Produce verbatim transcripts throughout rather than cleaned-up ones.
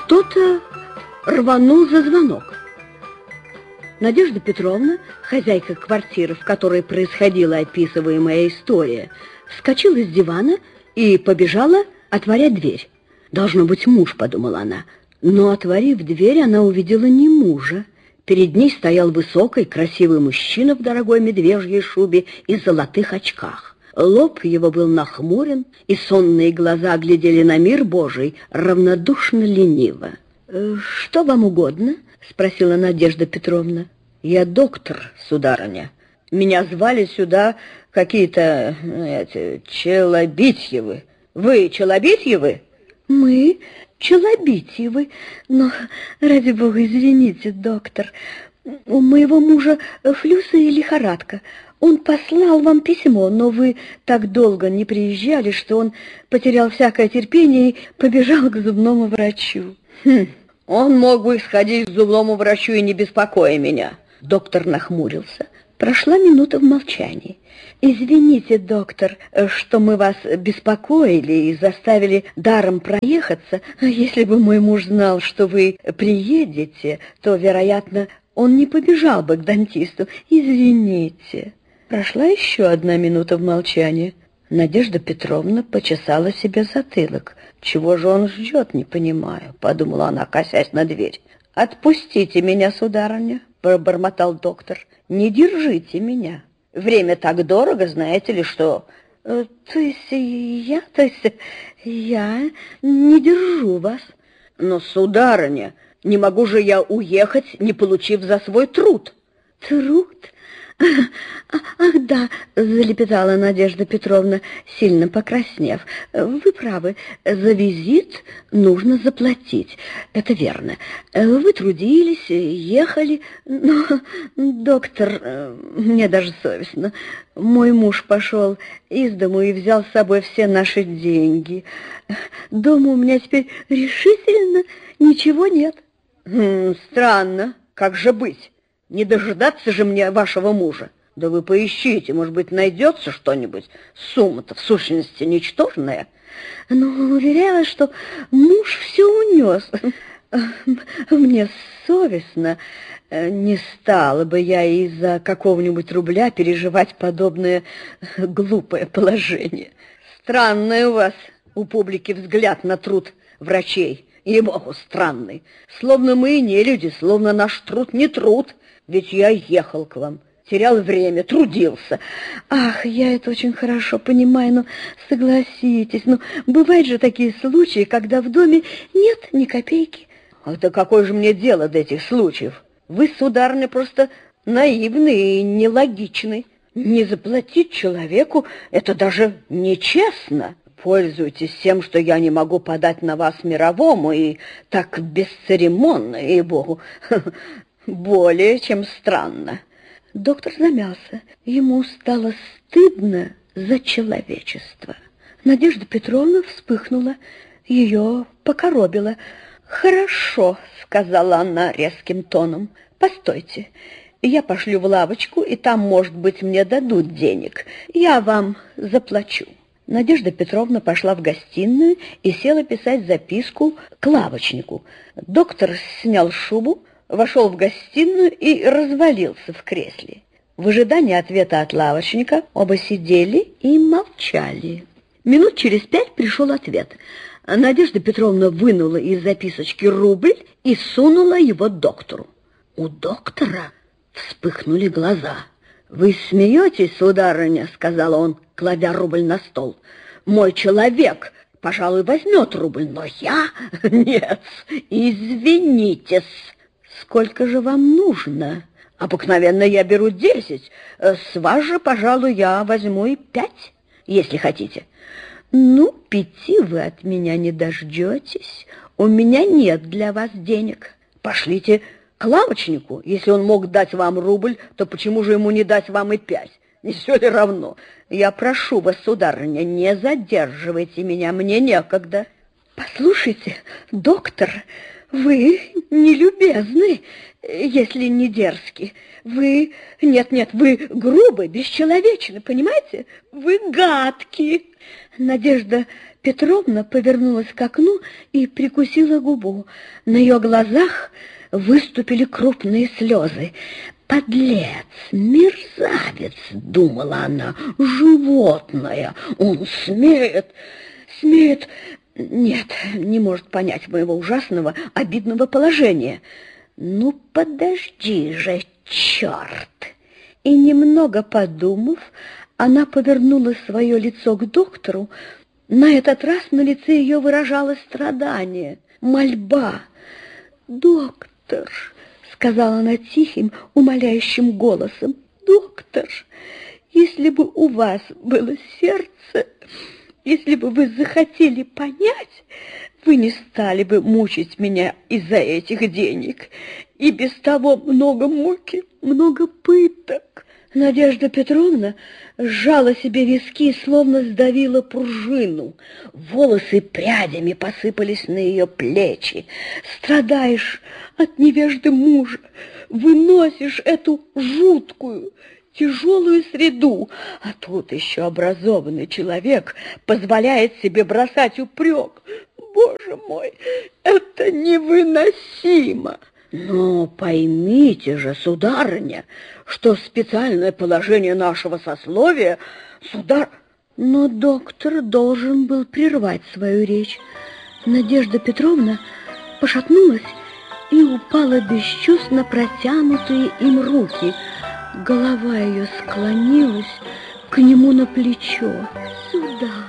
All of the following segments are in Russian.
Кто-то рванул за звонок. Надежда Петровна, хозяйка квартиры, в которой происходила описываемая история, вскочила с дивана и побежала отворять дверь. «Должно быть муж», — подумала она. Но, отворив дверь, она увидела не мужа. Перед ней стоял высокий, красивый мужчина в дорогой медвежьей шубе и золотых очках. Лоб его был нахмурен, и сонные глаза глядели на мир Божий равнодушно-лениво. «Что вам угодно?» — спросила Надежда Петровна. «Я доктор, сударыня. Меня звали сюда какие-то эти, Челобитьевы. Вы Челобитьевы?» «Мы Челобитьевы, но, ради бога, извините, доктор, у моего мужа флюс и лихорадка. Он послал вам письмо, но вы так долго не приезжали, что он потерял всякое терпение и побежал к зубному врачу». «Хм, он мог бы сходить к зубному врачу и не беспокоя меня». Доктор нахмурился. Прошла минута в молчании. «Извините, доктор, что мы вас беспокоили и заставили даром проехаться. Если бы мой муж знал, что вы приедете, то, вероятно, он не побежал бы к дантисту. Извините». Прошла еще одна минута в молчании. Надежда Петровна почесала себе затылок. «Чего же он ждет, не понимаю», — подумала она, косясь на дверь. «Отпустите меня, сударыня», — пробормотал доктор. «Не держите меня. Время так дорого, знаете ли, что...» «То есть я, то есть я не держу вас». «Но, сударыня, не могу же я уехать, не получив за свой труд». «Труд? Ах, да», — залепетала Надежда Петровна, сильно покраснев. «Вы правы, за визит нужно заплатить. Это верно. Вы трудились, ехали, но, доктор, мне даже совестно. Мой муж пошел из дому и взял с собой все наши деньги. Дома у меня теперь решительно ничего нет». Хм, «Странно, как же быть? Не дожидаться же мне вашего мужа. Да вы поищите, может быть, найдется что-нибудь. Сумма-то в сущности ничтожная». «Ну, уверяла, что муж все унес. Мне совестно. Не стала бы я из-за какого-нибудь рубля переживать подобное глупое положение». «Странный у вас у публики взгляд на труд врачей. Ей-богу, странный. Словно мы и не люди, словно наш труд не труд. Ведь я ехал к вам, терял время, трудился». «Ах, я это очень хорошо понимаю, но согласитесь, ну, бывают же такие случаи, когда в доме нет ни копейки». «Ах, да какое же мне дело до этих случаев? Вы, сударыня, просто наивны и нелогичны. Не заплатить человеку — это даже нечестно. Пользуйтесь тем, что я не могу подать на вас мировому, и так бесцеремонно, ей-богу, более чем странно». Доктор замялся. Ему стало стыдно за человечество. Надежда Петровна вспыхнула, ее покоробило. «Хорошо», — сказала она резким тоном, — «постойте, я пошлю в лавочку, и там, может быть, мне дадут денег. Я вам заплачу». Надежда Петровна пошла в гостиную и села писать записку к лавочнику. Доктор снял шубу, вошел в гостиную и развалился в кресле. В ожидании ответа от лавочника оба сидели и молчали. Минут через пять пришел ответ. Надежда Петровна вынула из записочки рубль и сунула его доктору. У доктора вспыхнули глаза. «Вы смеетесь, сударыня?» — сказал он, кладя рубль на стол. «Мой человек, пожалуй, возьмет рубль, но я... Нет, извинитесь». «Сколько же вам нужно?» «Обыкновенно я беру десять. С вас же, пожалуй, я возьму и пять, если хотите». «Ну, пяти вы от меня не дождетесь. У меня нет для вас денег. Пошлите к лавочнику. Если он мог дать вам рубль, то почему же ему не дать вам и пять? Не все ли равно? Я прошу вас, сударыня, не задерживайте меня, мне некогда». «Послушайте, доктор, Вы нелюбезны, если не дерзки. Вы... Нет-нет, вы грубы, бесчеловечны, понимаете? Вы гадки. Надежда Петровна повернулась к окну и прикусила губу. На ее глазах выступили крупные слезы. «Подлец, мерзавец!» — думала она. «Животное! Он смеет, смеет...» Нет, не может понять моего ужасного, обидного положения. Ну, подожди же, черт! И немного подумав, она повернула свое лицо к доктору. На этот раз на лице ее выражалось страдание, мольба. «Доктор», — сказала она тихим, умоляющим голосом, «доктор, если бы у вас было сердце, если бы вы захотели понять, вы не стали бы мучить меня из-за этих денег. И без того много муки, много пыток». Надежда Петровна сжала себе виски, словно сдавила пружину. Волосы прядями посыпались на ее плечи. «Страдаешь от невежды мужа, выносишь эту жуткую, тяжелую среду, а тут еще образованный человек позволяет себе бросать упрек. Боже мой, это невыносимо!» «Но поймите же, сударыня, что специальное положение нашего сословия, судар...» Но доктор должен был прервать свою речь. Надежда Петровна пошатнулась и упала без чувств на протянутые им руки. Голова ее склонилась к нему на плечо. «Сюда,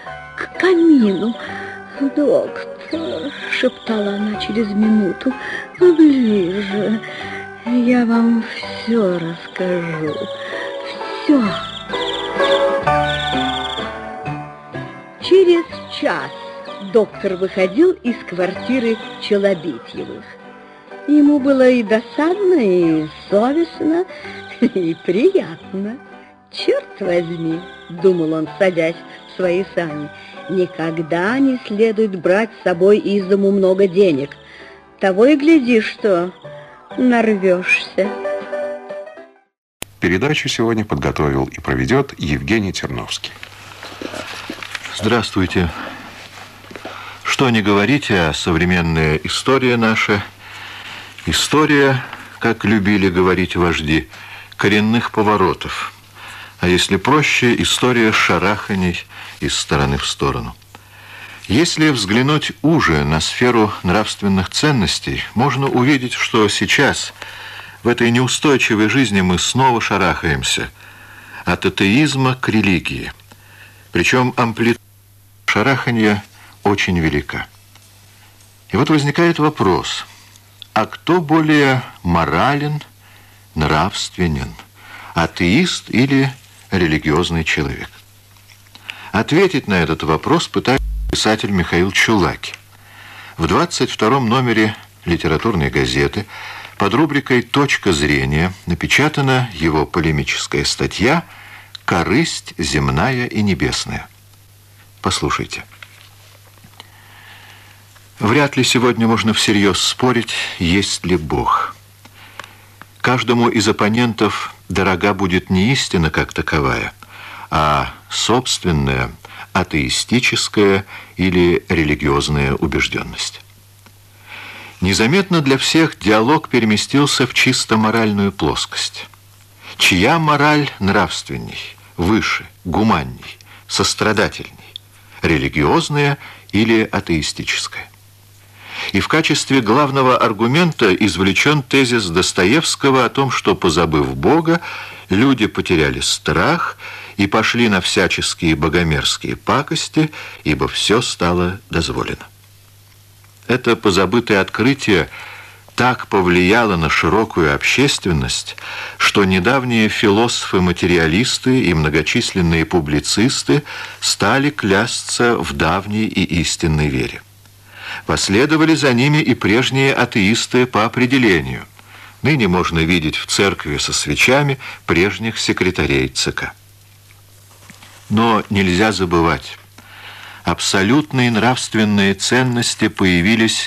к камину, доктор», — шептала она через минуту, — «ближе, я вам все расскажу, все». Через час доктор выходил из квартиры Челобитьевых. Ему было и досадно, и совестно, и приятно. «Черт возьми», — думал он, садясь в свои сани, — «никогда не следует брать с собой из дому много денег. Того и гляди, что нарвешься». Передачу сегодня подготовил и проведет Евгений Терновский. Здравствуйте. Что ни говорите, а современная история наша, история, как любили говорить вожди, коренных поворотов. А если проще, история шараханий из стороны в сторону. Если взглянуть уже на сферу нравственных ценностей, можно увидеть, что сейчас, в этой неустойчивой жизни, мы снова шарахаемся от атеизма к религии. Причем амплитуда шараханья очень велика. И вот возникает вопрос, а кто более морален, нравственен, атеист или религиозный человек? Ответить на этот вопрос пытается писатель Михаил Чулаки. В двадцать втором номере литературной газеты под рубрикой «Точка зрения» напечатана его полемическая статья «Корысть земная и небесная». Послушайте. Вряд ли сегодня можно всерьез спорить, есть ли Бог. Каждому из оппонентов дорога будет не истина как таковая, а собственная атеистическая или религиозная убежденность. Незаметно для всех диалог переместился в чисто моральную плоскость. Чья мораль нравственней, выше, гуманней, сострадательней, религиозная или атеистическая? И в качестве главного аргумента извлечен тезис Достоевского о том, что, позабыв Бога, люди потеряли страх и пошли на всяческие богомерзкие пакости, ибо все стало дозволено. Это позабытое открытие так повлияло на широкую общественность, что недавние философы-материалисты и многочисленные публицисты стали клясться в давней и истинной вере. Последовали за ними и прежние атеисты по определению. Ныне можно видеть в церкви со свечами прежних секретарей ЦК. Но нельзя забывать, абсолютные нравственные ценности появились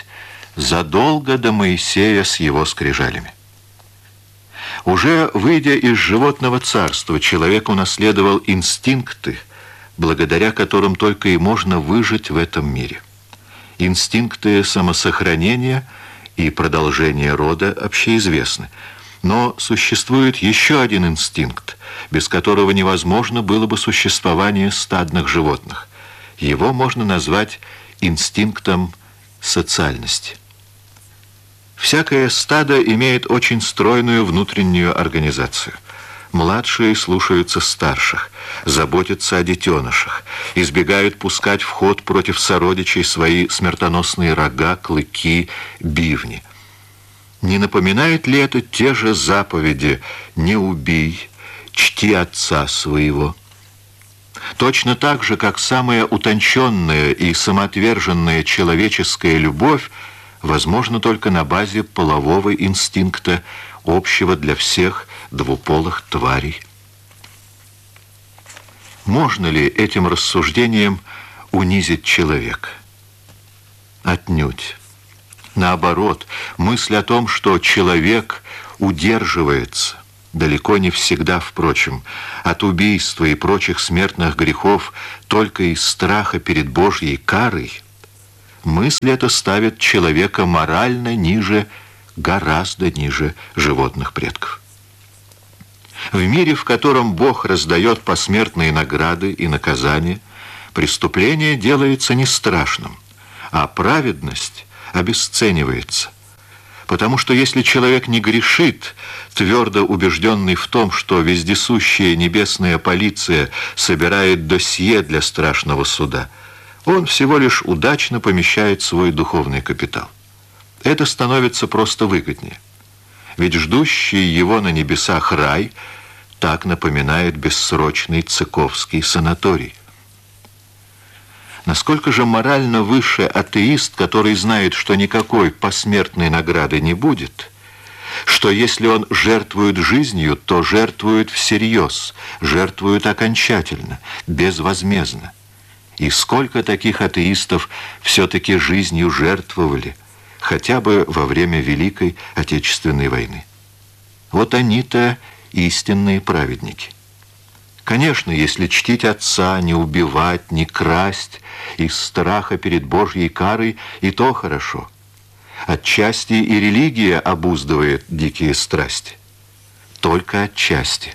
задолго до Моисея с его скрижалями. Уже выйдя из животного царства, человек унаследовал инстинкты, благодаря которым только и можно выжить в этом мире. Инстинкты самосохранения и продолжения рода общеизвестны. Но существует еще один инстинкт, без которого невозможно было бы существование стадных животных. Его можно назвать инстинктом социальности. Всякое стадо имеет очень стройную внутреннюю организацию. Младшие слушаются старших, заботятся о детенышах, избегают пускать в ход против сородичей свои смертоносные рога, клыки, бивни. Не напоминает ли это те же заповеди «не убий», «чти отца своего»? Точно так же, как самая утонченная и самоотверженная человеческая любовь возможна только на базе полового инстинкта, общего для всех двуполых тварей. Можно ли этим рассуждением унизить человека? Отнюдь. Наоборот, мысль о том, что человек удерживается, далеко не всегда, впрочем, от убийства и прочих смертных грехов только из страха перед Божьей карой, мысль эта ставит человека морально ниже, гораздо ниже животных предков. В мире, в котором Бог раздает посмертные награды и наказания, преступление делается не страшным, а праведность обесценивается. Потому что если человек не грешит, твердо убежденный в том, что вездесущая небесная полиция собирает досье для страшного суда, он всего лишь удачно помещает свой духовный капитал. Это становится просто выгоднее. Ведь ждущий его на небесах рай так напоминает бессрочный цыковский санаторий. Насколько же морально выше атеист, который знает, что никакой посмертной награды не будет, что если он жертвует жизнью, то жертвует всерьез, жертвует окончательно, безвозмездно. И сколько таких атеистов все-таки жизнью жертвовали, хотя бы во время Великой Отечественной войны. Вот они-то истинные праведники. Конечно, если чтить отца, не убивать, не красть, из страха перед Божьей карой, и то хорошо. Отчасти и религия обуздывает дикие страсти. Только отчасти.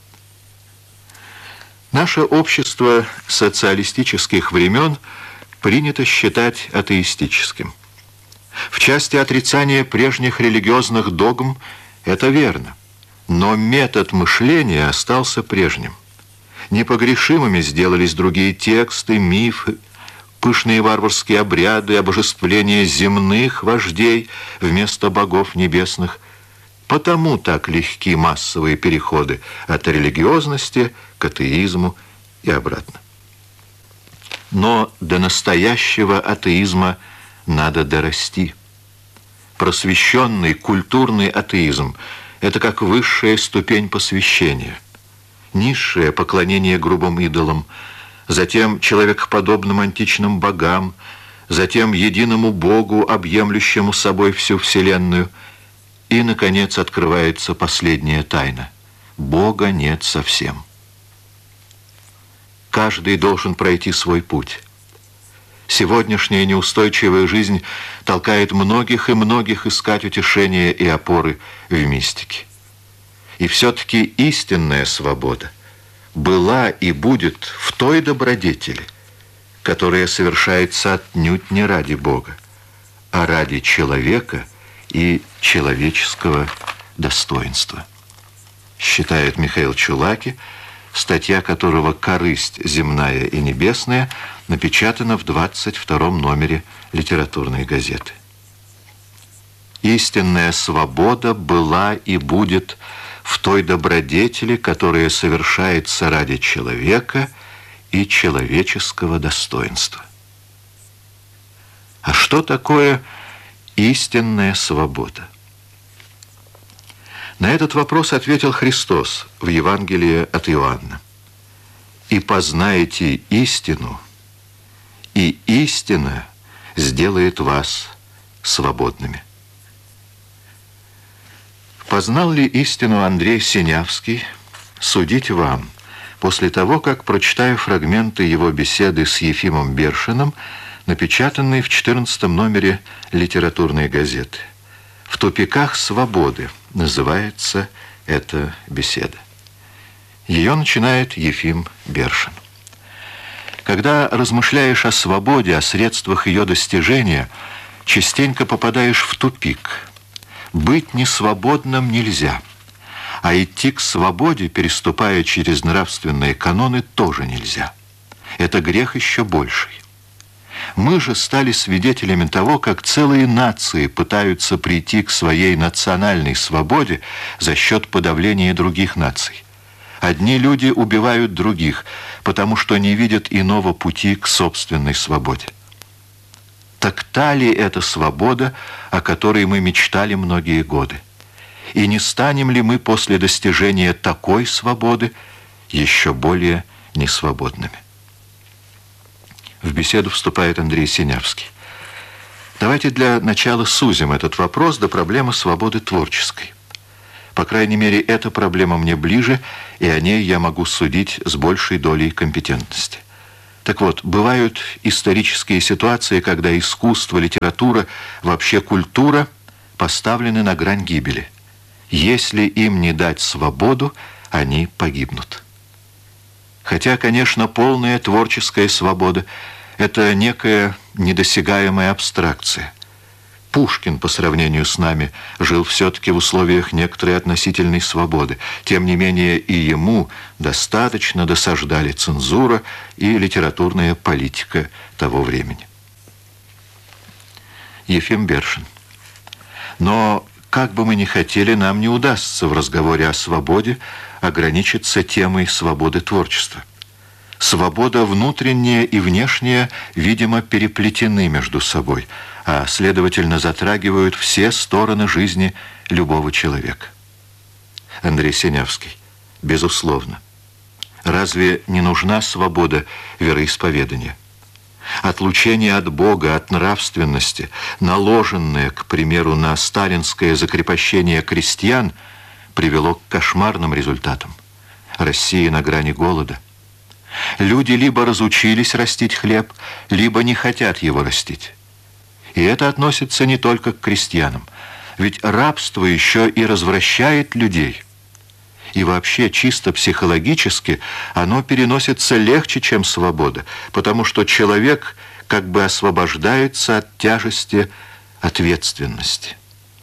Наше общество социалистических времен принято считать атеистическим. В части отрицания прежних религиозных догм это верно, но метод мышления остался прежним. Непогрешимыми сделались другие тексты, мифы, пышные варварские обряды, обожествление земных вождей вместо богов небесных. Потому так легки массовые переходы от религиозности к атеизму и обратно. Но до настоящего атеизма надо дорасти. Просвещенный культурный атеизм – это как высшая ступень посвящения. Низшее поклонение грубым идолам, затем человекоподобным античным богам, затем единому Богу, объемлющему собой всю вселенную. И, наконец, открывается последняя тайна. Бога нет совсем. Каждый должен пройти свой путь. Сегодняшняя неустойчивая жизнь толкает многих и многих искать утешения и опоры в мистике. И все-таки истинная свобода была и будет в той добродетели, которая совершается отнюдь не ради Бога, а ради человека и человеческого достоинства. Считает Михаил Чулаки, статья которого «Корысть земная и небесная» напечатана в двадцать втором номере литературной газеты. Истинная свобода была и будет в той добродетели, которая совершается ради человека и человеческого достоинства. А что такое истинная свобода? На этот вопрос ответил Христос в Евангелии от Иоанна. «И познаете истину, и истина сделает вас свободными. Познал ли истину Андрей Синявский, судить вам, после того, как прочитаю фрагменты его беседы с Ефимом Бершиным, напечатанные в четырнадцатом номере литературной газеты. «В тупиках свободы» называется эта беседа. Ее начинает Ефим Бершин. Когда размышляешь о свободе, о средствах ее достижения, частенько попадаешь в тупик. Быть несвободным нельзя, а идти к свободе, переступая через нравственные каноны, тоже нельзя. Это грех еще больший. Мы же стали свидетелями того, как целые нации пытаются прийти к своей национальной свободе за счет подавления других наций. Одни люди убивают других, потому что не видят иного пути к собственной свободе. Так та ли это свобода, о которой мы мечтали многие годы? И не станем ли мы после достижения такой свободы еще более несвободными? В беседу вступает Андрей Синявский. Давайте для начала сузим этот вопрос до проблемы свободы творческой. По крайней мере, эта проблема мне ближе, и о ней я могу судить с большей долей компетентности. Так вот, бывают исторические ситуации, когда искусство, литература, вообще культура поставлены на грань гибели. Если им не дать свободу, они погибнут. Хотя, конечно, полная творческая свобода — это некая недосягаемая абстракция. Пушкин, по сравнению с нами, жил все-таки в условиях некоторой относительной свободы. Тем не менее, и ему достаточно досаждали цензура и литературная политика того времени. Ефим Бершин. Но, как бы мы ни хотели, нам не удастся в разговоре о свободе ограничиться темой свободы творчества. Свобода внутренняя и внешняя, видимо, переплетены между собой, а, следовательно, затрагивают все стороны жизни любого человека. Андрей Синявский. Безусловно. Разве не нужна свобода вероисповедания? Отлучение от Бога, от нравственности, наложенное, к примеру, на сталинское закрепощение крестьян, привело к кошмарным результатам. Россия на грани голода. Люди либо разучились растить хлеб, либо не хотят его растить. И это относится не только к крестьянам, ведь рабство еще и развращает людей. И вообще, чисто психологически, оно переносится легче, чем свобода, потому что человек как бы освобождается от тяжести ответственности.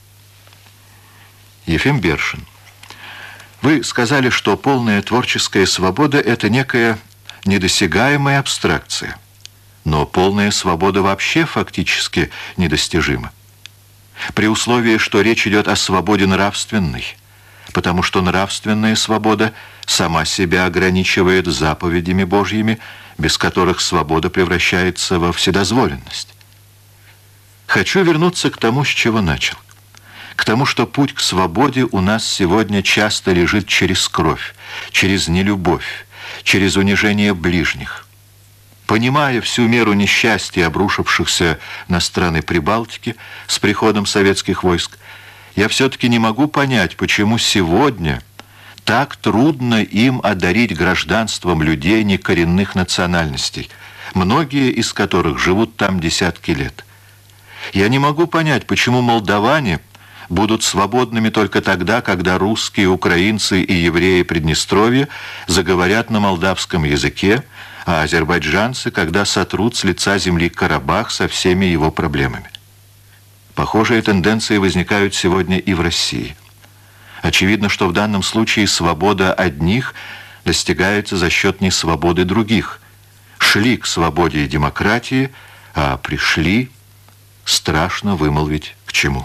Ефим Бершин. Вы сказали, что полная творческая свобода — это некая недосягаемая абстракция. Но полная свобода вообще фактически недостижима. При условии, что речь идет о свободе нравственной, потому что нравственная свобода сама себя ограничивает заповедями Божьими, без которых свобода превращается во вседозволенность. Хочу вернуться к тому, с чего начал. К тому, что путь к свободе у нас сегодня часто лежит через кровь, через нелюбовь, через унижение ближних. Понимая всю меру несчастья, обрушившихся на страны Прибалтики с приходом советских войск, я все-таки не могу понять, почему сегодня так трудно им одарить гражданством людей некоренных национальностей, многие из которых живут там десятки лет. Я не могу понять, почему молдаване будут свободными только тогда, когда русские, украинцы и евреи Приднестровья заговорят на молдавском языке, а азербайджанцы, когда сотрут с лица земли Карабах со всеми его проблемами. Похожие тенденции возникают сегодня и в России. Очевидно, что в данном случае свобода одних достигается за счет несвободы других. Шли к свободе и демократии, а пришли, страшно вымолвить, к чему.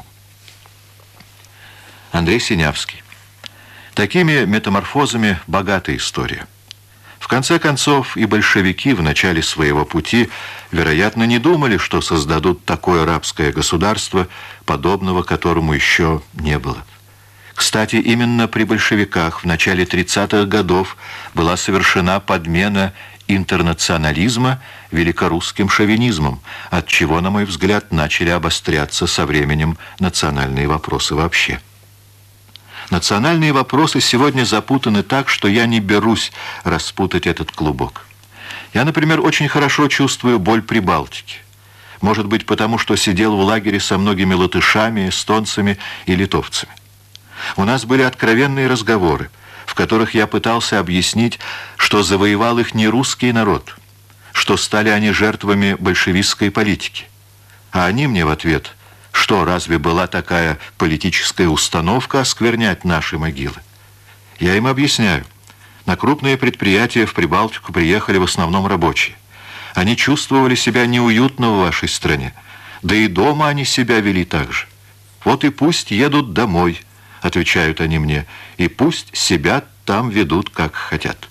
Андрей Синявский. Такими метаморфозами богата история. В конце концов, и большевики в начале своего пути, вероятно, не думали, что создадут такое рабское государство, подобного которому еще не было. Кстати, именно при большевиках в начале тридцатых годов была совершена подмена интернационализма великорусским шовинизмом, от чего, на мой взгляд, начали обостряться со временем национальные вопросы вообще. Национальные вопросы сегодня запутаны так, что я не берусь распутать этот клубок. Я, например, очень хорошо чувствую боль Прибалтики. Может быть, потому что сидел в лагере со многими латышами, эстонцами и литовцами. У нас были откровенные разговоры, в которых я пытался объяснить, что завоевал их не русский народ, что стали они жертвами большевистской политики. А они мне в ответ: что, разве была такая политическая установка осквернять наши могилы? Я им объясняю: на крупные предприятия в Прибалтику приехали в основном рабочие. Они чувствовали себя неуютно в вашей стране, да и дома они себя вели так же. Вот и пусть едут домой, отвечают они мне, и пусть себя там ведут, как хотят.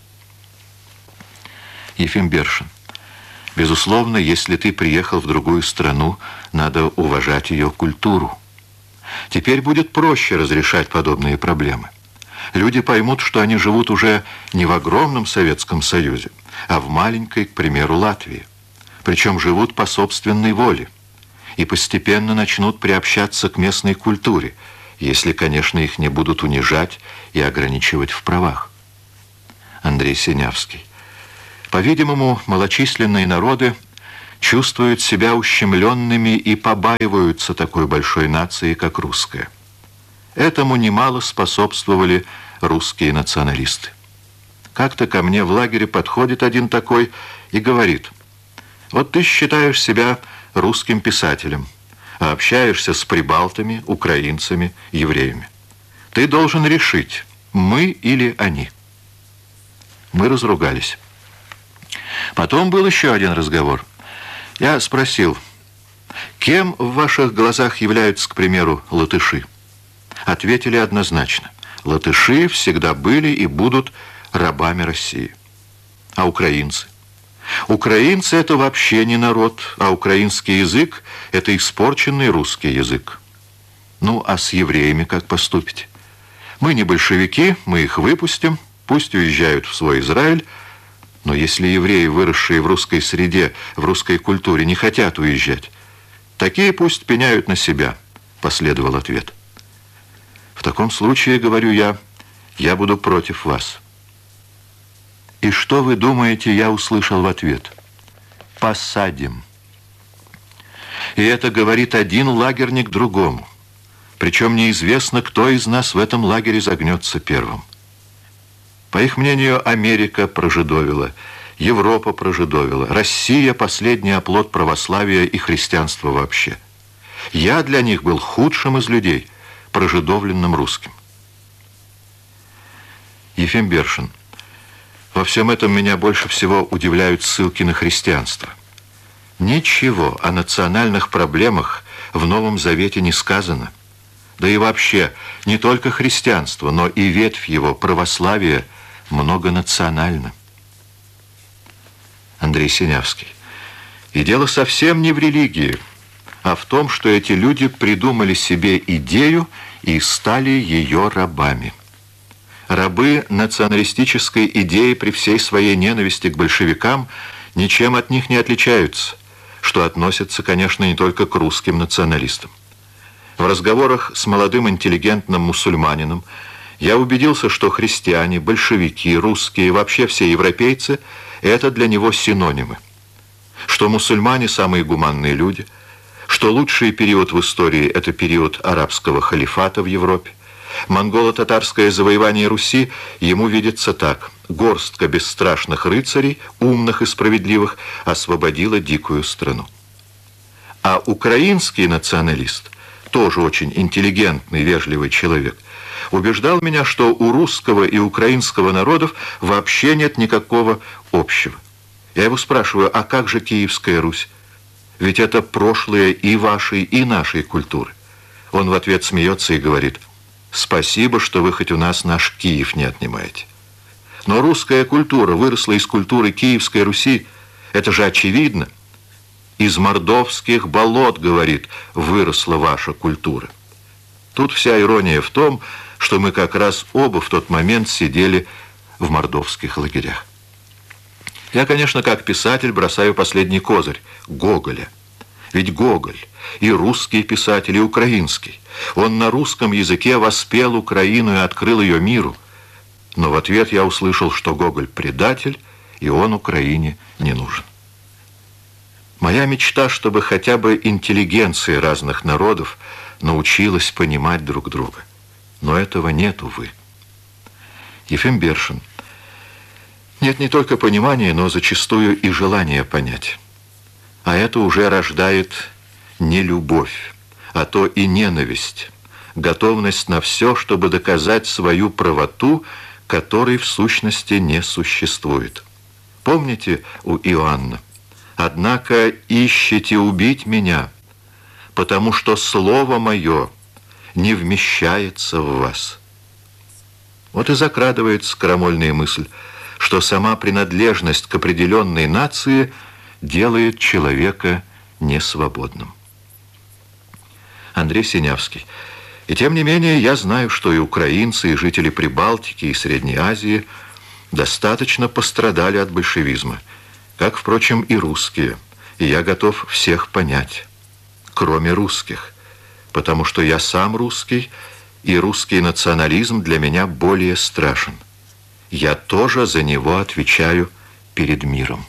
Ефим Бершин. Безусловно, если ты приехал в другую страну, надо уважать ее культуру. Теперь будет проще разрешать подобные проблемы. Люди поймут, что они живут уже не в огромном Советском Союзе, а в маленькой, к примеру, Латвии. Причем живут по собственной воле. И постепенно начнут приобщаться к местной культуре, если, конечно, их не будут унижать и ограничивать в правах. Андрей Синявский. По-видимому, малочисленные народы чувствуют себя ущемленными и побаиваются такой большой нации, как русская. Этому немало способствовали русские националисты. Как-то ко мне в лагере подходит один такой и говорит: вот ты считаешь себя русским писателем, а общаешься с прибалтами, украинцами, евреями. Ты должен решить, мы или они. Мы разругались. Потом был еще один разговор. Я спросил: кем в ваших глазах являются, к примеру, латыши? Ответили однозначно: латыши всегда были и будут рабами России. А украинцы? Украинцы — это вообще не народ, а украинский язык — это испорченный русский язык. Ну, а с евреями как поступить? Мы не большевики, мы их выпустим, пусть уезжают в свой Израиль. Но если евреи, выросшие в русской среде, в русской культуре, не хотят уезжать, такие пусть пеняют на себя, последовал ответ. В таком случае, говорю я, я буду против вас. И что вы думаете, я услышал в ответ? Посадим. И это говорит один лагерник другому. Причем неизвестно, кто из нас в этом лагере загнется первым. По их мнению, Америка прожидовила, Европа прожидовила, Россия — последний оплот православия и христианства вообще. Я для них был худшим из людей, прожидовленным русским. Ефим Бершин. Во всем этом меня больше всего удивляют ссылки на христианство. Ничего о национальных проблемах в Новом Завете не сказано. Да и вообще, не только христианство, но и ветвь его, православие, многонационально. Андрей Синявский. И дело совсем не в религии, а в том, что эти люди придумали себе идею и стали ее рабами. Рабы националистической идеи при всей своей ненависти к большевикам ничем от них не отличаются, что относится, конечно, не только к русским националистам. В разговорах с молодым интеллигентным мусульманином я убедился, что христиане, большевики, русские, вообще все европейцы – это для него синонимы. Что мусульмане – самые гуманные люди, что лучший период в истории – это период арабского халифата в Европе. Монголо-татарское завоевание Руси ему видится так: горстка бесстрашных рыцарей, умных и справедливых, освободила дикую страну. А украинский националист, тоже очень интеллигентный, вежливый человек, убеждал меня, что у русского и украинского народов вообще нет никакого общего. Я его спрашиваю: а как же Киевская Русь? Ведь это прошлое и вашей, и нашей культуры. Он в ответ смеется и говорит: спасибо, что вы хоть у нас наш Киев не отнимаете. Но русская культура выросла из культуры Киевской Руси. Это же очевидно. Из мордовских болот, говорит, выросла ваша культура. Тут вся ирония в том, что мы как раз оба в тот момент сидели в мордовских лагерях. Я, конечно, как писатель бросаю последний козырь — Гоголя. Ведь Гоголь и русский писатель, и украинский. Он на русском языке воспел Украину и открыл ее миру. Но в ответ я услышал, что Гоголь предатель, и он Украине не нужен. Моя мечта, чтобы хотя бы интеллигенция разных народов научилась понимать друг друга. Но этого нет, увы. Ефим Бершин. Нет не только понимания, но зачастую и желания понять. А это уже рождает не любовь, а то и ненависть, готовность на все, чтобы доказать свою правоту, которой в сущности не существует. Помните у Иоанна? «Однако ищете убить меня, потому что слово мое не вмещается в вас». Вот и закрадывается крамольная мысль, что сама принадлежность к определенной нации делает человека несвободным. Андрей Синявский. И тем не менее я знаю, что и украинцы, и жители Прибалтики, и Средней Азии достаточно пострадали от большевизма, как, впрочем, и русские, и я готов всех понять, кроме русских, потому что я сам русский, и русский национализм для меня более страшен. Я тоже за него отвечаю перед миром.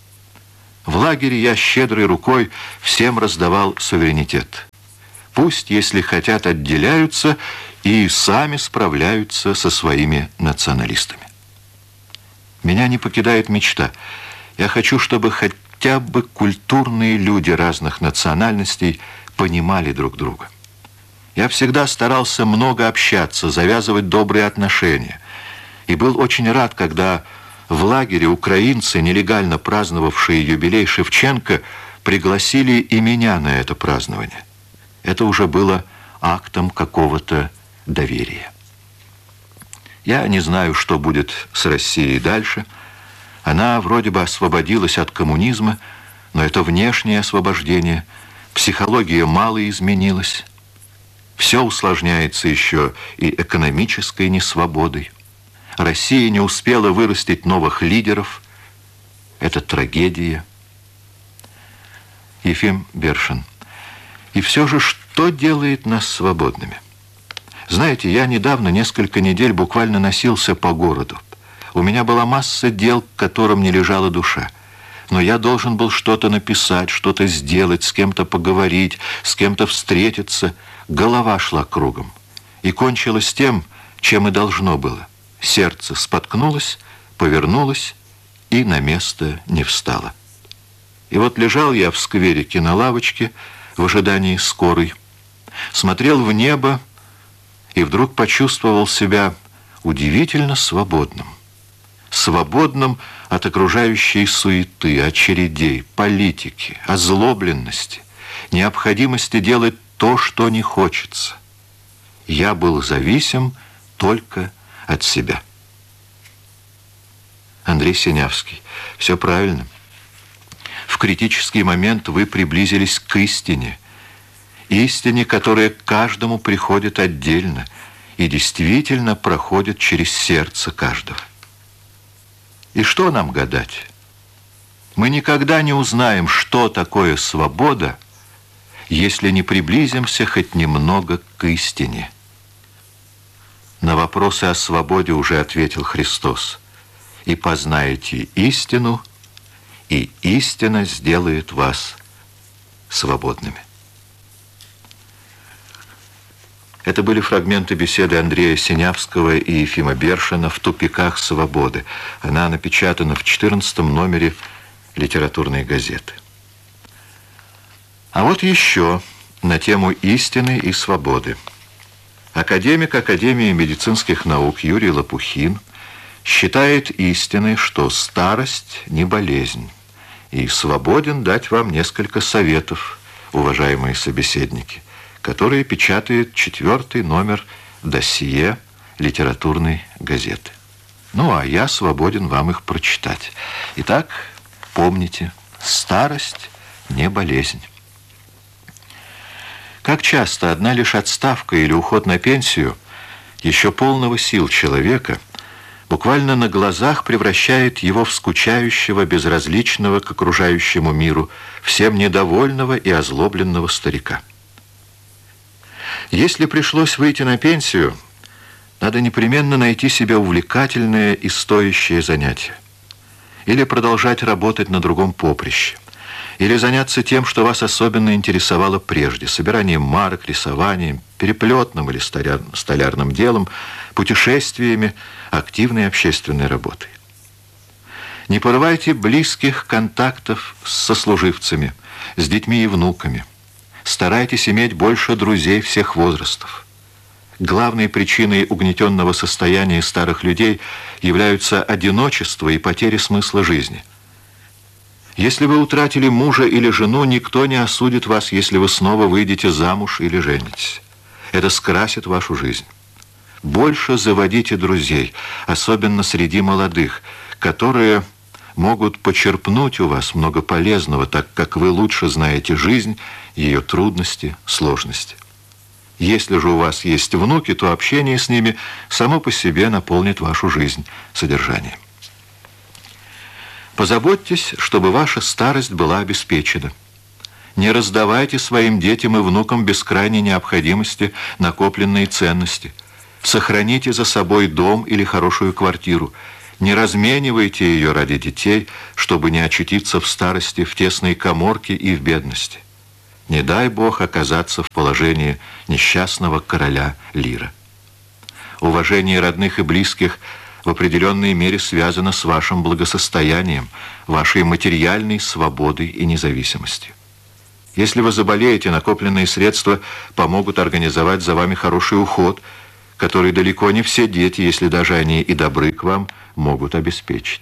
В лагере я щедрой рукой всем раздавал суверенитет. Пусть, если хотят, отделяются и сами справляются со своими националистами. Меня не покидает мечта. Я хочу, чтобы хотя бы культурные люди разных национальностей понимали друг друга. Я всегда старался много общаться, завязывать добрые отношения. И был очень рад, когда в лагере украинцы, нелегально праздновавшие юбилей Шевченко, пригласили и меня на это празднование. Это уже было актом какого-то доверия. Я не знаю, что будет с Россией дальше. Она вроде бы освободилась от коммунизма, но это внешнее освобождение. Психология мало изменилась. Все усложняется еще и экономической несвободой. Россия не успела вырастить новых лидеров. Это трагедия. Ефим Бершин. И все же, что делает нас свободными? Знаете, я недавно, несколько недель, буквально носился по городу. У меня была масса дел, к которым не лежала душа. Но я должен был что-то написать, что-то сделать, с кем-то поговорить, с кем-то встретиться. Голова шла кругом. И кончилось тем, чем и должно было. Сердце споткнулось, повернулось и на место не встало. И вот лежал я в скверике на лавочке в ожидании скорой, смотрел в небо и вдруг почувствовал себя удивительно свободным. Свободным от окружающей суеты, очередей, политики, озлобленности, необходимости делать то, что не хочется. Я был зависим только от себя. Андрей Синявский. Все правильно. В критический момент вы приблизились к истине. Истине, которая каждому приходит отдельно и действительно проходит через сердце каждого. И что нам гадать? Мы никогда не узнаем, что такое свобода, если не приблизимся хоть немного к истине. На вопросы о свободе уже ответил Христос. «И познаете истину, и истина сделает вас свободными». Это были фрагменты беседы Андрея Синявского и Ефима Бершина «В тупиках свободы». Она напечатана в четырнадцатом номере литературной газеты. А вот еще на тему истины и свободы. Академик Академии медицинских наук Юрий Лопухин считает истиной, что старость не болезнь, и свободен дать вам несколько советов, уважаемые собеседники, которые печатает четвертый номер досье литературной газеты. Ну, а я свободен вам их прочитать. Итак, помните, старость не болезнь. Как часто одна лишь отставка или уход на пенсию еще полного сил человека буквально на глазах превращает его в скучающего, безразличного к окружающему миру, всем недовольного и озлобленного старика. Если пришлось выйти на пенсию, надо непременно найти себе увлекательное и стоящее занятие. Или продолжать работать на другом поприще. Или заняться тем, что вас особенно интересовало прежде, собиранием марок, рисованием, переплетным или столяр, столярным делом, путешествиями, активной общественной работой. Не порывайте близких контактов с сослуживцами, с детьми и внуками. Старайтесь иметь больше друзей всех возрастов. Главной причиной угнетенного состояния старых людей являются одиночество и потеря смысла жизни. Если вы утратили мужа или жену, никто не осудит вас, если вы снова выйдете замуж или женитесь. Это скрасит вашу жизнь. Больше заводите друзей, особенно среди молодых, которые могут почерпнуть у вас много полезного, так как вы лучше знаете жизнь, ее трудности, сложности. Если же у вас есть внуки, то общение с ними само по себе наполнит вашу жизнь содержанием. Позаботьтесь, чтобы ваша старость была обеспечена. Не раздавайте своим детям и внукам без крайней необходимости накопленные ценности. Сохраните за собой дом или хорошую квартиру. Не разменивайте ее ради детей, чтобы не очутиться в старости в тесной каморке и в бедности. Не дай Бог оказаться в положении несчастного короля Лира. Уважение родных и близких в определенной мере связано с вашим благосостоянием, вашей материальной свободой и независимостью. Если вы заболеете, накопленные средства помогут организовать за вами хороший уход, который далеко не все дети, если даже они и добры к вам, могут обеспечить.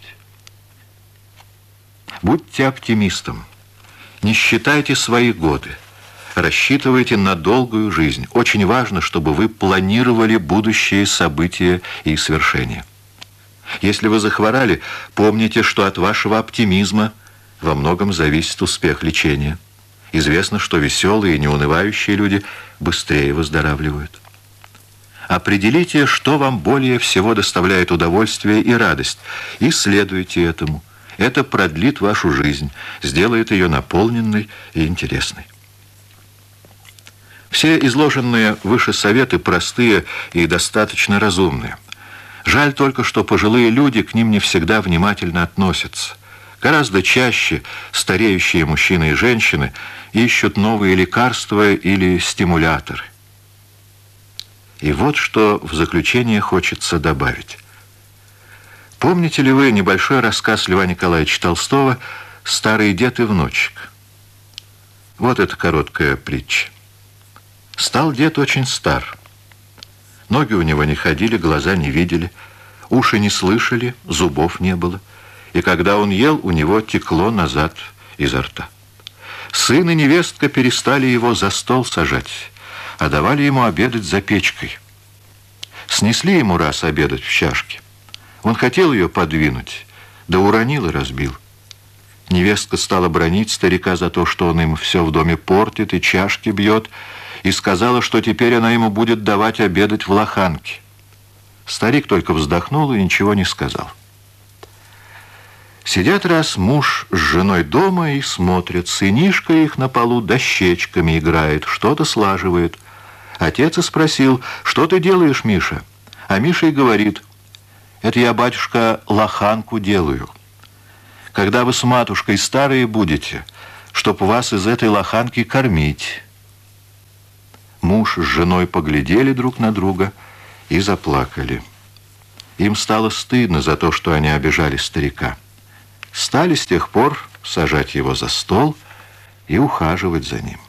Будьте оптимистом. Не считайте свои годы. Рассчитывайте на долгую жизнь. Очень важно, чтобы вы планировали будущие события и свершения. Если вы захворали, помните, что от вашего оптимизма во многом зависит успех лечения. Известно, что веселые и неунывающие люди быстрее выздоравливают. Определите, что вам более всего доставляет удовольствие и радость, и следуйте этому. Это продлит вашу жизнь, сделает ее наполненной и интересной. Все изложенные выше советы простые и достаточно разумные. Жаль только, что пожилые люди к ним не всегда внимательно относятся. Гораздо чаще стареющие мужчины и женщины ищут новые лекарства или стимуляторы. И вот что в заключение хочется добавить. Помните ли вы небольшой рассказ Льва Николаевича Толстого «Старый дед и внучек»? Вот эта короткая притча. Стал дед очень стар. Ноги у него не ходили, глаза не видели, уши не слышали, зубов не было. И когда он ел, у него текло назад изо рта. Сын и невестка перестали его за стол сажать, а давали ему обедать за печкой. Снесли ему раз обедать в чашке. Он хотел ее подвинуть, да уронил и разбил. Невестка стала бранить старика за то, что он им все в доме портит и чашки бьет, и сказала, что теперь она ему будет давать обедать в лоханке. Старик только вздохнул и ничего не сказал. Сидят раз муж с женой дома и смотрят. Сынишка их на полу дощечками играет, что-то слаживает. Отец и спросил: «Что ты делаешь, Миша?» А Миша и говорит: «Это я, батюшка, лоханку делаю. Когда вы с матушкой старые будете, чтоб вас из этой лоханки кормить». Муж с женой поглядели друг на друга и заплакали. Им стало стыдно за то, что они обижали старика. Стали с тех пор сажать его за стол и ухаживать за ним.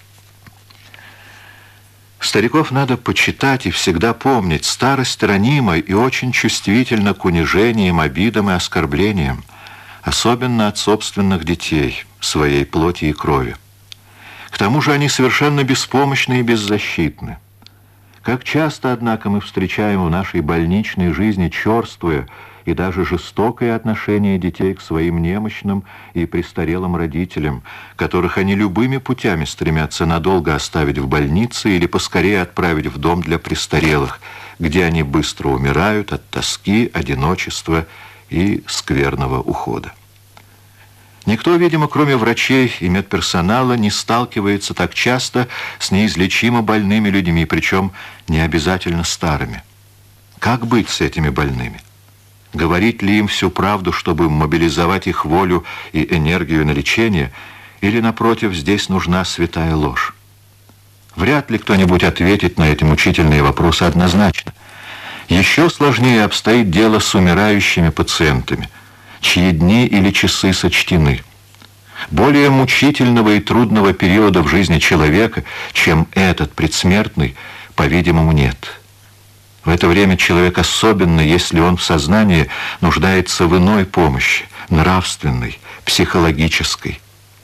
Стариков надо почитать и всегда помнить. Старость ранима и очень чувствительна к унижениям, обидам и оскорблениям, особенно от собственных детей, своей плоти и крови. К тому же они совершенно беспомощны и беззащитны. Как часто, однако, мы встречаем в нашей больничной жизни черствое и даже жестокое отношение детей к своим немощным и престарелым родителям, которых они любыми путями стремятся надолго оставить в больнице или поскорее отправить в дом для престарелых, где они быстро умирают от тоски, одиночества и скверного ухода. Никто, видимо, кроме врачей и медперсонала, не сталкивается так часто с неизлечимо больными людьми, причем не обязательно старыми. Как быть с этими больными? Говорить ли им всю правду, чтобы мобилизовать их волю и энергию на лечение, или, напротив, здесь нужна святая ложь? Вряд ли кто-нибудь ответит на эти мучительные вопросы однозначно. Еще сложнее обстоит дело с умирающими пациентами, чьи дни или часы сочтены. Более мучительного и трудного периода в жизни человека, чем этот предсмертный, по-видимому, нет. В это время человек, особенно если он в сознании, нуждается в иной помощи, нравственной, психологической.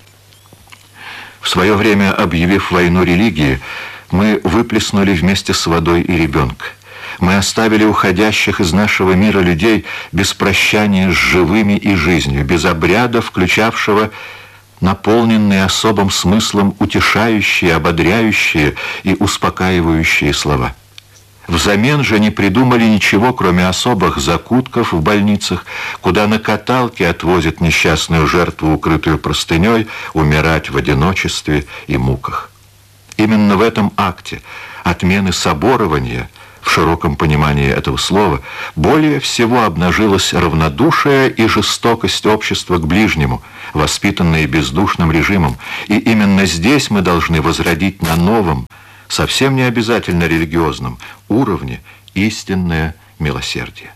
В свое время, объявив войну религии, мы выплеснули вместе с водой и ребенка. Мы оставили уходящих из нашего мира людей без прощания с живыми и жизнью, без обряда, включавшего наполненные особым смыслом утешающие, ободряющие и успокаивающие слова. Взамен же не придумали ничего, кроме особых закутков в больницах, куда на каталке отвозят несчастную жертву, укрытую простыней, умирать в одиночестве и муках. Именно в этом акте отмены соборования, в широком понимании этого слова, более всего обнажилось равнодушие и жестокость общества к ближнему, воспитанные бездушным режимом. И именно здесь мы должны возродить на новом, совсем не обязательно религиозном уровне истинное милосердие.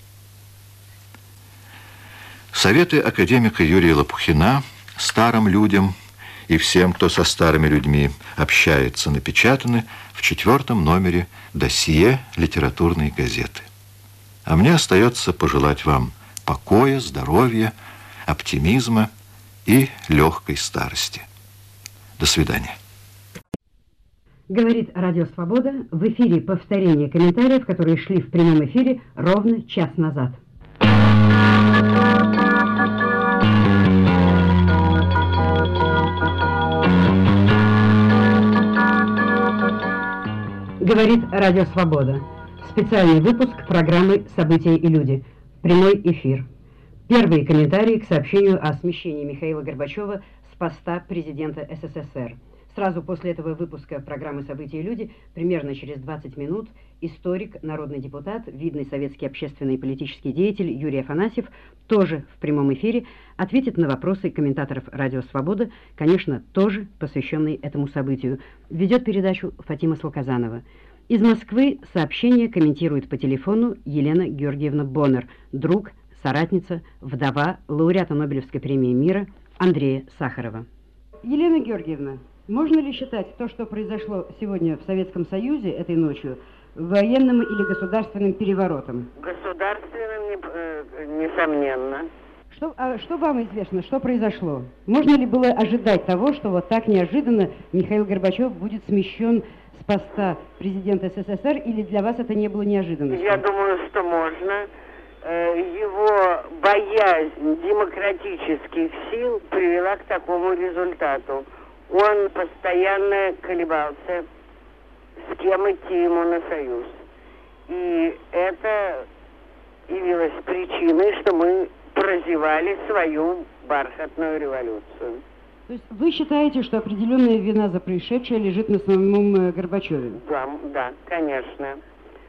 Советы академика Юрия Лопухина старым людям и всем, кто со старыми людьми общается, напечатаны в четвертом номере досье литературной газеты. А мне остается пожелать вам покоя, здоровья, оптимизма и легкой старости. До свидания. Говорит Радио Свобода. В эфире повторение комментариев, которые шли в прямом эфире ровно час назад. Говорит Радио Свобода. Специальный выпуск программы «События и люди». Прямой эфир. Первые комментарии к сообщению о смещении Михаила Горбачева с поста президента СССР. Сразу после этого выпуска программы «События и люди», примерно через двадцать минут, историк, народный депутат, видный советский общественный и политический деятель Юрий Афанасьев, тоже в прямом эфире, ответит на вопросы комментаторов «Радио Свобода», конечно, тоже посвященные этому событию. Ведет передачу Фатима Салказанова. Из Москвы сообщение комментирует по телефону Елена Георгиевна Боннер, друг, соратница, вдова лауреата Нобелевской премии мира Андрея Сахарова. Елена Георгиевна, можно ли считать то, что произошло сегодня в Советском Союзе этой ночью, военным или государственным переворотом? Государственным, несомненно. Что, а что вам известно, что произошло? Можно ли было ожидать того, что вот так неожиданно Михаил Горбачев будет смещен с поста президента СССР, или для вас это не было неожиданностью? Я думаю, что можно. Его боязнь демократических сил привела к такому результату. Он постоянно колебался, с кем идти ему на союз. И это явилось причиной, что мы прозевали свою бархатную революцию. То есть вы считаете, что определенная вина за происшедшее лежит на самом Горбачеве? Да, да, конечно.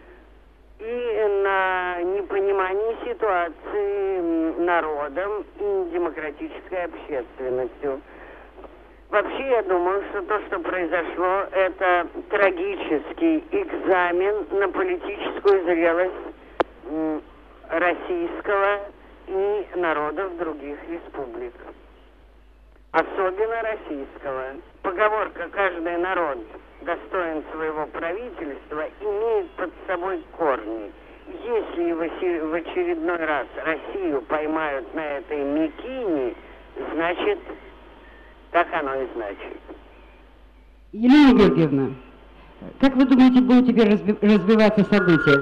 И на непонимании ситуации народом и демократической общественностью. Вообще, я думаю, что то, что произошло, это трагический экзамен на политическую зрелость российского и народов других республик. Особенно российского. Поговорка «каждый народ достоин своего правительства» имеет под собой корни. Если в очередной раз Россию поймают на этой мякине, значит... Так оно и значит. Елена Георгиевна, как вы думаете, будут теперь развиваться события?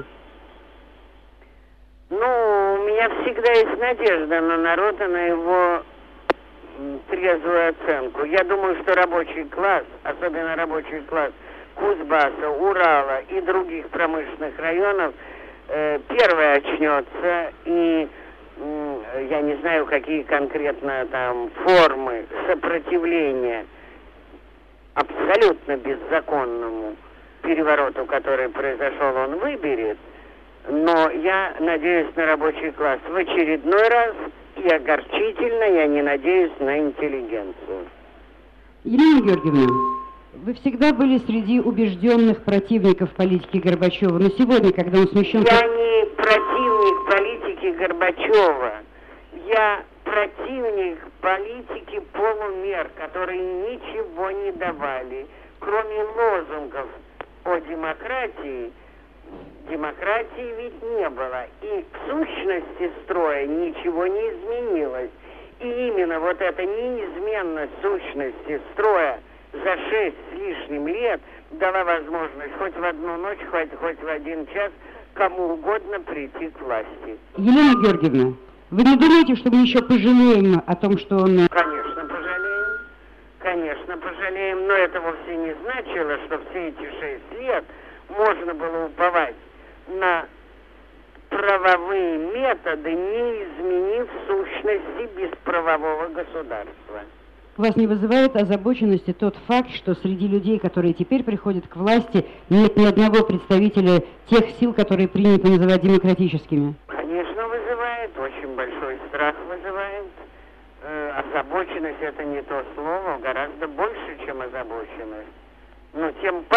Ну, у меня всегда есть надежда на народ и на его трезвую оценку. Я думаю, что рабочий класс, особенно рабочий класс Кузбасса, Урала и других промышленных районов э, первый очнется, и э, я не знаю, какие конкретно там формы сопротивления абсолютно беззаконному перевороту, который произошел, он выберет, но я надеюсь на рабочий класс в очередной раз, и огорчительно я не надеюсь на интеллигенцию. Елена Георгиевна, вы всегда были среди убежденных противников политики Горбачева, но сегодня, когда он смещен... Я не противник политики Горбачева, я противник политики полумер, которые ничего не давали, кроме лозунгов о демократии. Демократии ведь не было, и в сущности строя ничего не изменилось. И именно вот эта неизменность сущности строя за шесть с лишним лет дала возможность хоть в одну ночь, хоть, хоть в один час кому угодно прийти к власти. Елена Георгиевна, вы не думаете, что мы еще пожалеем о том, что он... Конечно, пожалеем. Конечно, пожалеем, но это вовсе не значило, что все эти шесть лет можно было уповать на правовые методы, не изменив сущности бесправового государства. Вас не вызывает озабоченности тот факт, что среди людей, которые теперь приходят к власти, нет ни одного представителя тех сил, которые принято называть демократическими? Конечно, вызывает, очень большой страх вызывает. Э, озабоченность — это не то слово, гораздо больше, чем озабоченность. Но тем